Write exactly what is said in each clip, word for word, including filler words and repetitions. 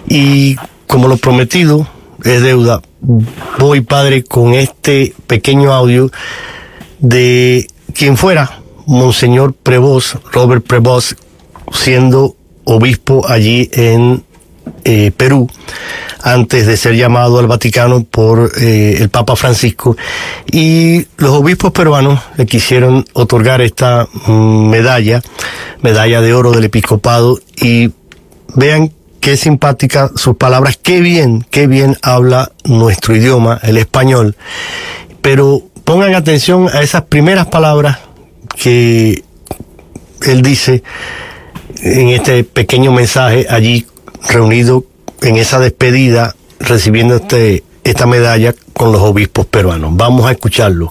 Y como lo prometido es deuda, voy, Padre, con este pequeño audio de quien fuera Monseñor Prevost, Robert Prevost, siendo obispo allí en eh, Perú, antes de ser llamado al Vaticano por eh, el Papa Francisco, y los obispos peruanos le quisieron otorgar esta mm, medalla, medalla de oro del episcopado, y vean qué simpática sus palabras, qué bien, qué bien habla nuestro idioma, el español, pero pongan atención a esas primeras palabras que él dice en este pequeño mensaje allí reunido en esa despedida, recibiendo este, esta medalla con los obispos peruanos. Vamos a escucharlo.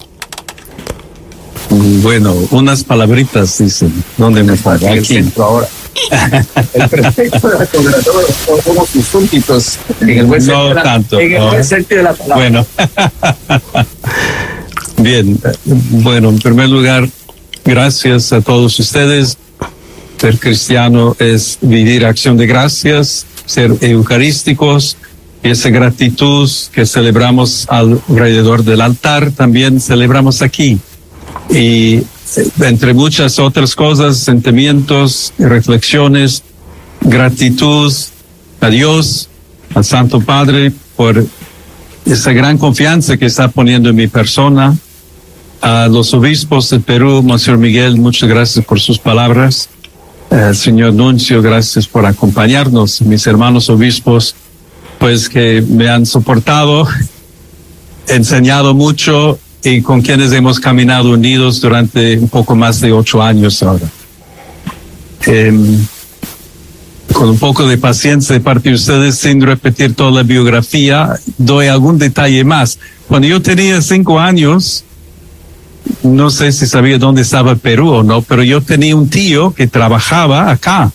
Bueno, unas palabritas dicen. ¿Dónde me paga? Aquí. Ahora. El prefecto de la congregación somos sus súbditos en el buen sentido, no tanto, en el no. buen sentido de la palabra. Bueno. Bien, bueno, en primer lugar, gracias a todos ustedes. Ser cristiano es vivir acción de gracias, ser eucarísticos, y esa gratitud que celebramos alrededor del altar también celebramos aquí. Y entre muchas otras cosas, sentimientos, reflexiones, gratitud a Dios, al Santo Padre, por esa gran confianza que está poniendo en mi persona. A los obispos de Perú, Monseñor Miguel, muchas gracias por sus palabras. Eh, señor Nuncio, gracias por acompañarnos. Mis hermanos obispos, pues que me han soportado, enseñado mucho y con quienes hemos caminado unidos durante un poco más de ocho años ahora. Eh, con un poco de paciencia de parte de ustedes, sin repetir toda la biografía, doy algún detalle más. Cuando yo tenía cinco años, no sé si sabía dónde estaba Perú o no, pero yo tenía un tío que trabajaba acá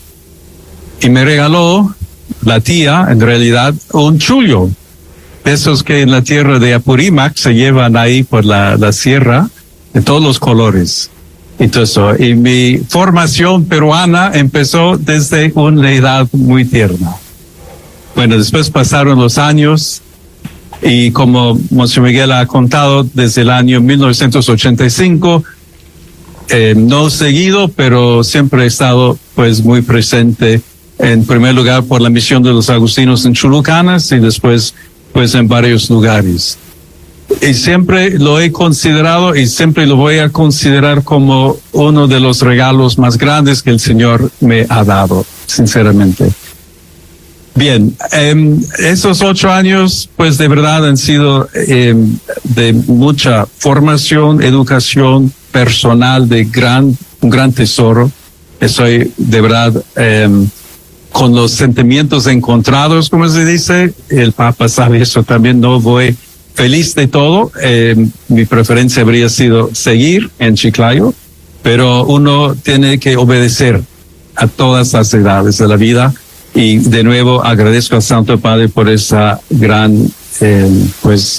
y me regaló, la tía, en realidad, un chullo. Esos que en la tierra de Apurímac se llevan ahí por la, la sierra, de todos los colores. Y todo eso. Y mi formación peruana empezó desde una edad muy tierna. Bueno, después pasaron los años. Y como Monseñor Miguel ha contado, desde el año mil novecientos ochenta y cinco, eh, no seguido, pero siempre he estado pues muy presente, en primer lugar por la misión de los agustinos en Chulucanas y después pues en varios lugares. Y siempre lo he considerado y siempre lo voy a considerar como uno de los regalos más grandes que el Señor me ha dado, sinceramente. Bien, eh, esos ocho años, pues de verdad han sido eh, de mucha formación, educación personal, de gran, un gran tesoro. Estoy de verdad eh, con los sentimientos encontrados, como se dice. El Papa sabe eso también. No voy feliz de todo. Eh, mi preferencia habría sido seguir en Chiclayo, pero uno tiene que obedecer a todas las edades de la vida. Y de nuevo agradezco al Santo Padre por esa gran, eh, pues,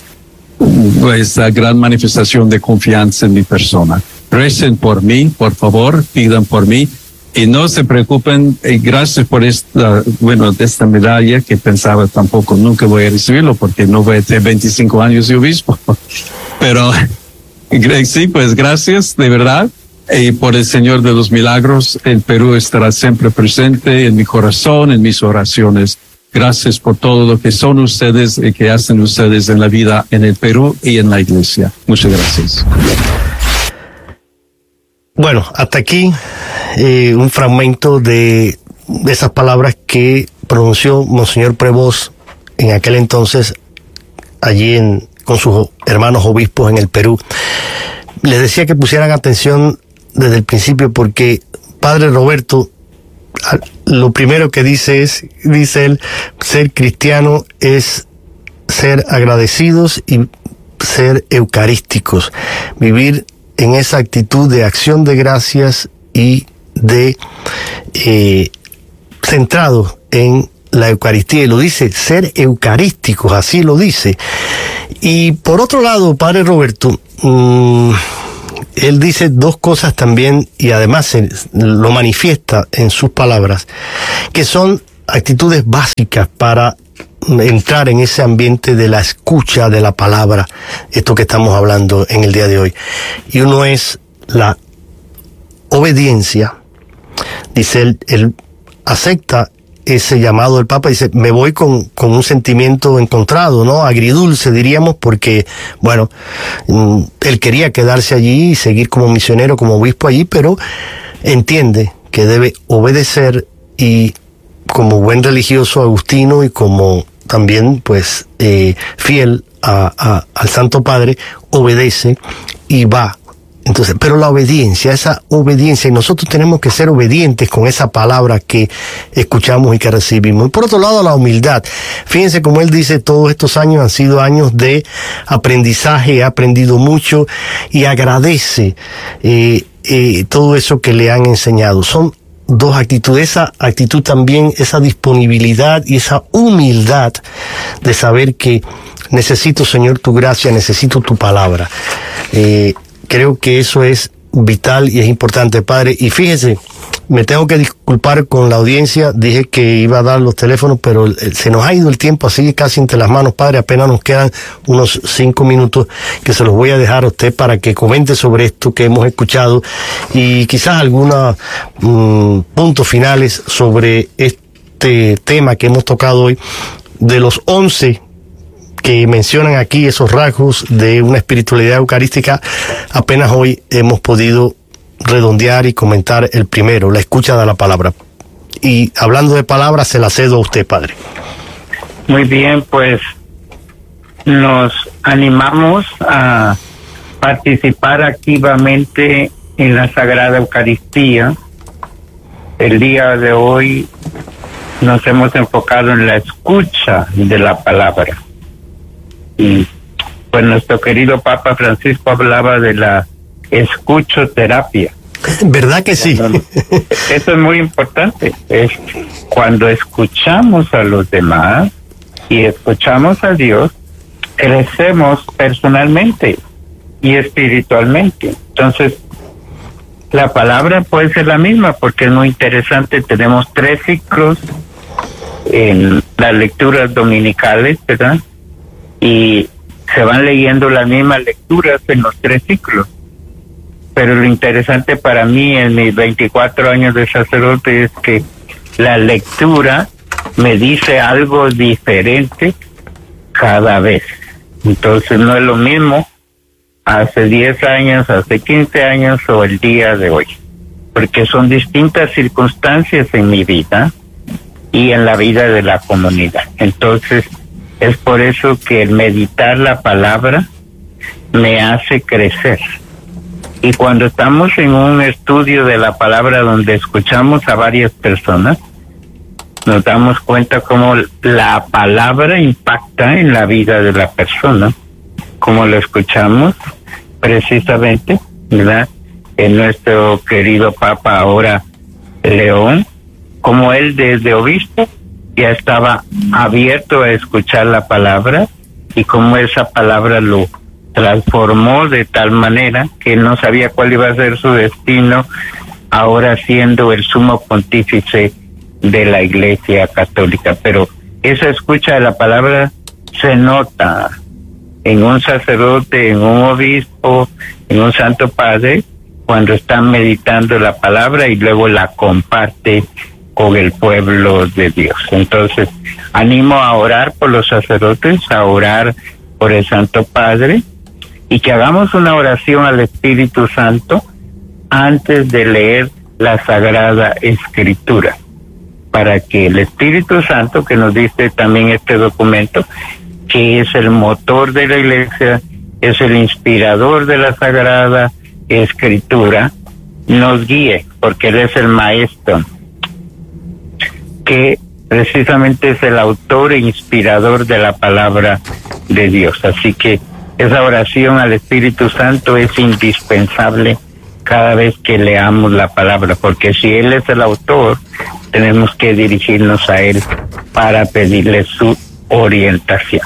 esa gran manifestación de confianza en mi persona. Recen por mí, por favor, pidan por mí y no se preocupen. Y gracias por esta, bueno, esta medalla que pensaba tampoco nunca voy a recibirlo porque no voy a tener veinticinco años de obispo. Pero sí, pues gracias, de verdad. Y por el Señor de los Milagros, el Perú estará siempre presente en mi corazón, en mis oraciones. Gracias por todo lo que son ustedes y que hacen ustedes en la vida en el Perú y en la Iglesia. Muchas gracias. Bueno, hasta aquí eh, un fragmento de, de esas palabras que pronunció Monseñor Prevost en aquel entonces allí en, con sus hermanos obispos en el Perú. Les decía que pusieran atención desde el principio porque Padre Roberto lo primero que dice es, dice él, ser cristiano es ser agradecidos y ser eucarísticos, vivir en esa actitud de acción de gracias y de eh, centrado en la Eucaristía, y lo dice, ser eucarísticos, así lo dice. Y por otro lado, Padre Roberto, mmm, él dice dos cosas también, y además se, lo manifiesta en sus palabras, que son actitudes básicas para entrar en ese ambiente de la escucha de la palabra, esto que estamos hablando en el día de hoy. Y uno es la obediencia. Dice él, él acepta ese llamado del Papa, dice, me voy con, con un sentimiento encontrado, ¿no? Agridulce, diríamos, porque, bueno, él quería quedarse allí y seguir como misionero, como obispo allí, pero entiende que debe obedecer y, como buen religioso agustino y como también, pues, eh, fiel a, a, al Santo Padre, obedece y va. Entonces, pero la obediencia, esa obediencia, y nosotros tenemos que ser obedientes con esa palabra que escuchamos y que recibimos. Y por otro lado, la humildad. Fíjense como él dice, todos estos años han sido años de aprendizaje, he aprendido mucho y agradece eh, eh, todo eso que le han enseñado. Son dos actitudes, esa actitud también, esa disponibilidad y esa humildad de saber que necesito, Señor, tu gracia, necesito tu palabra. Eh, creo que eso es vital y es importante, Padre. Y fíjese, me tengo que disculpar con la audiencia, dije que iba a dar los teléfonos, pero se nos ha ido el tiempo así casi entre las manos, Padre. Apenas nos quedan unos cinco minutos que se los voy a dejar a usted para que comente sobre esto que hemos escuchado y quizás algunos mmm, puntos finales sobre este tema que hemos tocado hoy, de los once que mencionan aquí, esos rasgos de una espiritualidad eucarística. Apenas hoy hemos podido redondear y comentar el primero, la escucha de la palabra. Y hablando de palabras, se la cedo a usted, Padre. Muy bien, pues nos animamos a participar activamente en la Sagrada Eucaristía. El día de hoy nos hemos enfocado en la escucha de la palabra. Y pues nuestro querido Papa Francisco hablaba de la escuchoterapia. ¿Verdad que sí? Eso es muy importante. Es cuando escuchamos a los demás y escuchamos a Dios, crecemos personalmente y espiritualmente. Entonces, la palabra puede ser la misma porque es muy interesante. Tenemos tres ciclos en las lecturas dominicales, ¿verdad? Y se van leyendo las mismas lecturas en los tres ciclos. Pero lo interesante para mí en mis veinticuatro años de sacerdote es que la lectura me dice algo diferente cada vez. Entonces no es lo mismo hace diez años, hace quince años o el día de hoy. Porque son distintas circunstancias en mi vida y en la vida de la comunidad. Entonces, es por eso que el meditar la palabra me hace crecer. Y cuando estamos en un estudio de la palabra donde escuchamos a varias personas, nos damos cuenta cómo la palabra impacta en la vida de la persona, como lo escuchamos precisamente, ¿verdad? En nuestro querido Papa ahora León, como él desde obispo ya estaba abierto a escuchar la palabra y como esa palabra lo transformó de tal manera que él no sabía cuál iba a ser su destino, ahora siendo el sumo pontífice de la Iglesia Católica. Pero esa escucha de la palabra se nota en un sacerdote, en un obispo, en un santo padre, cuando están meditando la palabra y luego la comparte con el pueblo de Dios. Entonces, animo a orar por los sacerdotes, a orar por el Santo Padre, y que hagamos una oración al Espíritu Santo antes de leer la Sagrada Escritura, para que el Espíritu Santo, que nos dice también este documento, que es el motor de la Iglesia, es el inspirador de la Sagrada Escritura, nos guíe, porque Él es el Maestro, que precisamente es el autor e inspirador de la palabra de Dios. Así que esa oración al Espíritu Santo es indispensable cada vez que leamos la palabra, porque si Él es el autor, tenemos que dirigirnos a Él para pedirle su orientación.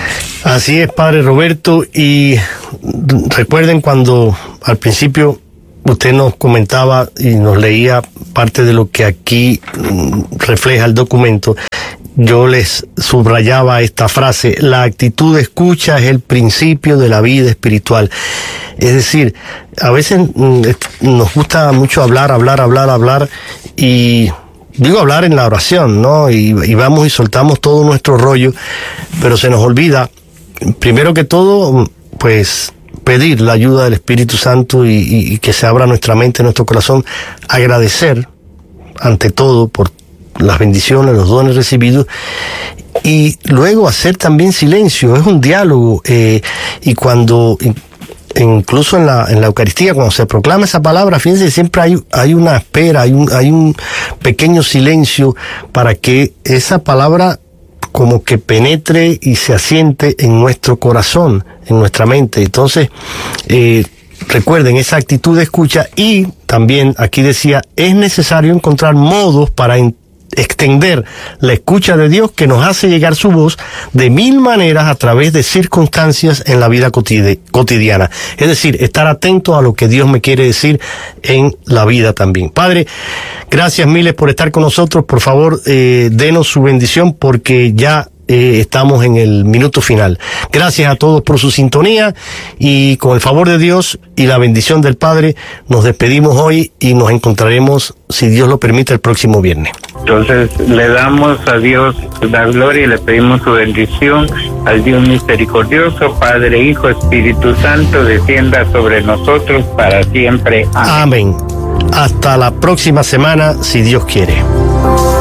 Así es, Padre Roberto, y recuerden cuando al principio usted nos comentaba y nos leía parte de lo que aquí refleja el documento. Yo les subrayaba esta frase: la actitud de escucha es el principio de la vida espiritual. Es decir, a veces nos gusta mucho hablar, hablar, hablar, hablar, y digo hablar en la oración, ¿no? Y, y vamos y soltamos todo nuestro rollo, pero se nos olvida, primero que todo, pues pedir la ayuda del Espíritu Santo y, y, y que se abra nuestra mente, nuestro corazón, agradecer ante todo por las bendiciones, los dones recibidos, y luego hacer también silencio. Es un diálogo, eh, y cuando incluso en la en la Eucaristía, cuando se proclama esa palabra, fíjense, siempre hay hay una espera, hay un hay un pequeño silencio para que esa palabra como que penetre y se asiente en nuestro corazón, en nuestra mente. Entonces, eh, recuerden esa actitud de escucha, y también aquí decía, es necesario encontrar modos para en- extender la escucha de Dios, que nos hace llegar su voz de mil maneras a través de circunstancias en la vida cotidi- cotidiana. Es decir, estar atento a lo que Dios me quiere decir en la vida también. Padre, gracias miles por estar con nosotros. Por favor, eh, denos su bendición, porque ya Eh, estamos en el minuto final. Gracias a todos por su sintonía, y con el favor de Dios y la bendición del Padre nos despedimos hoy, y nos encontraremos, si Dios lo permite, el próximo viernes. Entonces le damos a Dios la gloria y le pedimos su bendición al Dios misericordioso, Padre, Hijo, Espíritu Santo, descienda sobre nosotros para siempre. Amén. Amén. Hasta la próxima semana, si Dios quiere.